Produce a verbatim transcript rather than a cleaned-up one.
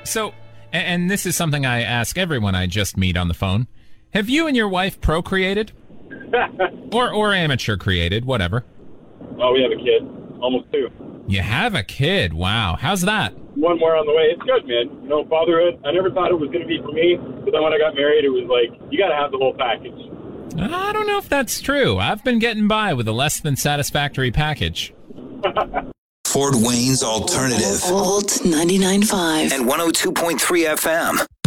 So, a- and this is something I ask everyone I just meet on the phone. Have you and your wife procreated? or or amateur created, whatever. Oh, we have a kid. Almost two. You have a kid. Wow. How's that? One more on the way. It's good, man. You know, fatherhood, I never thought it was going to be for me, but then when I got married, it was like, you got to have the whole package. I don't know if that's true. I've been getting by with a less than satisfactory package. Fort Wayne's Alternative. Alt ninety-nine point five And one oh two point three F M.